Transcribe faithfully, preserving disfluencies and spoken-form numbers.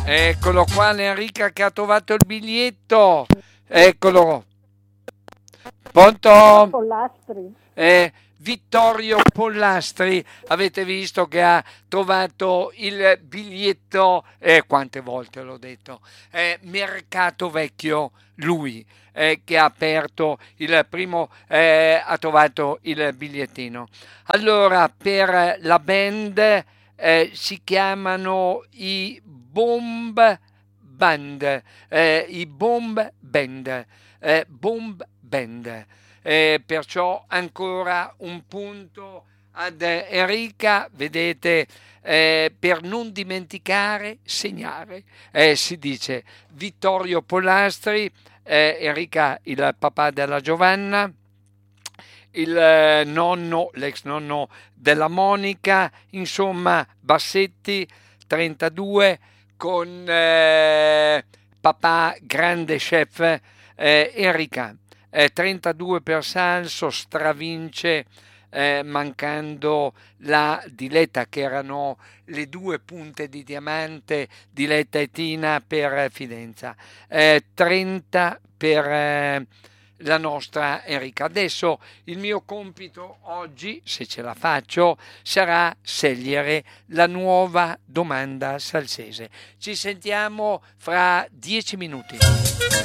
Eccolo qua Enrica che ha trovato il biglietto. Eccolo. Pronto? Pollastri. Eh, Vittorio Pollastri, avete visto che ha trovato il biglietto, eh, quante volte l'ho detto, eh, Mercato Vecchio, lui eh, che ha aperto il primo, eh, ha trovato il bigliettino. Allora, per la band eh, si chiamano i Bomb Band, eh, i Bomb Band, eh, Bomb Band. Eh, perciò ancora un punto ad Enrica, vedete, eh, per non dimenticare, segnare, eh, si dice Vittorio Pollastri, eh, Enrica il papà della Giovanna, il eh, nonno, l'ex nonno della Monica, insomma Bassetti, trentadue, con eh, papà grande chef eh, Enrica, eh, trentadue per Salso, stravince eh, mancando la Diletta, che erano le due punte di diamante, Diletta e Tina per Fidenza, eh, trenta per eh, la nostra Enrica. Adesso il mio compito oggi, se ce la faccio, sarà scegliere la nuova domanda salsese. Ci sentiamo fra dieci minuti.